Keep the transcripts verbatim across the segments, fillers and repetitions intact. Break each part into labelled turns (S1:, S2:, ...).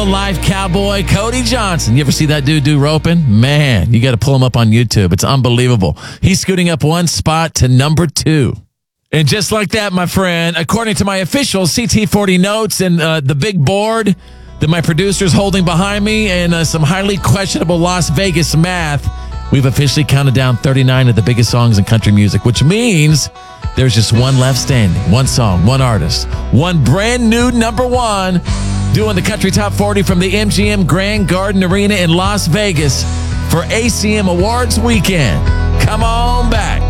S1: life cowboy Cody Johnson. You ever see that dude do roping? Man, you got to pull him up on YouTube. It's unbelievable. He's scooting up one spot to number two. And just like that, my friend, according to my official C T forty notes and uh, the big board that my producer's holding behind me and uh, some highly questionable Las Vegas math, we've officially counted down thirty-nine of the biggest songs in country music, which means there's just one left standing. One song, one artist, one brand new number one doing the Country Top forty from the M G M Grand Garden Arena in Las Vegas for A C M Awards weekend. Come on back.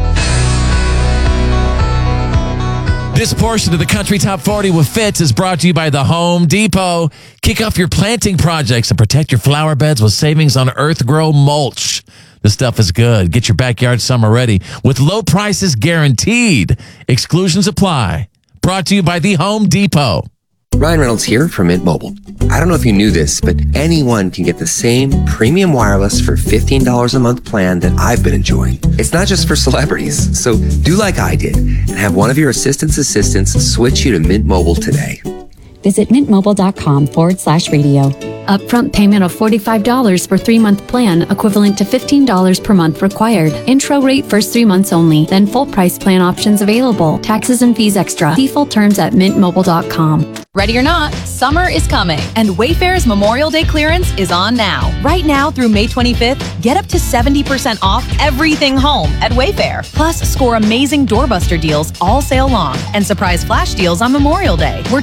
S1: This portion of the Country Top forty with Fitz is brought to you by the Home Depot. Kick off your planting projects and protect your flower beds with savings on Earthgrow mulch. The stuff is good. Get your backyard summer ready with low prices guaranteed. Exclusions apply. Brought to you by the Home Depot.
S2: Ryan Reynolds here from Mint Mobile. I don't know if you knew this, but anyone can get the same premium wireless for fifteen dollars a month plan that I've been enjoying. It's not just for celebrities. So do like I did and have one of your assistant's assistants switch you to Mint Mobile today.
S3: Visit mintmobile.com forward slash radio.
S4: Upfront payment of forty-five dollars for three-month plan, equivalent to fifteen dollars per month required. Intro rate first three months only, then full price plan options available. Taxes and fees extra. See full terms at mint mobile dot com.
S5: Ready or not, summer is coming, and Wayfair's Memorial Day clearance is on now. Right now through May twenty-fifth, get up to seventy percent off everything home at Wayfair. Plus, score amazing doorbuster deals all sale long and surprise flash deals on Memorial Day. We're